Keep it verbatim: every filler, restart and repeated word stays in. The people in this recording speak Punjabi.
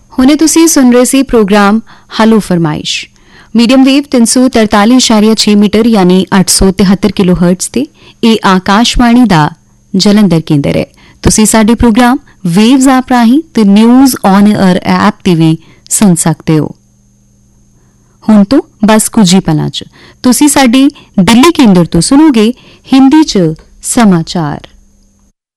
ਹੁਣੇ ਤੁਸੀਂ ਸੁਣ ਰਹੇ ਸੀ ਪ੍ਰੋਗਰਾਮ ਹਲੋ ਫਰਮਾਇਸ਼ ਮੀਡੀਅਮ ਵੇਵ तीन सौ तरतालीस दशमलव छह ਮੀਟਰ ਯਾਨੀ आठ सौ तिहत्तर ਕਿਲੋਹਰਟਜ਼ ਤੇ ਇਹ ਆਕਾਸ਼ਵਾਣੀ ਦਾ ਜਲੰਧਰ ਕੇਂਦਰ ਹੈ। ਤੁਸੀਂ ਸਾਡੇ ਪ੍ਰੋਗਰਾਮ ਵੇਵਜ਼ ਐਪ ਰਾਹੀਂ ਤੇ ਨਿਊਜ਼ ਔਨ 에ਅਰ ਐਪ ਤੇ ਵੀ ਸੁਣ ਸਕਦੇ ਹੋ। ਹੁਣ ਤੋਂ ਬਸ ਕੁਝ ਹੀ ਪਲਾਂ 'ਚ ਤੁਸੀਂ ਸਾਡੇ ਦਿੱਲੀ ਕੇਂਦਰ ਤੋਂ ਸੁਣੋਗੇ ਹਿੰਦੀ 'ਚ ਸਮਾਚਾਰ।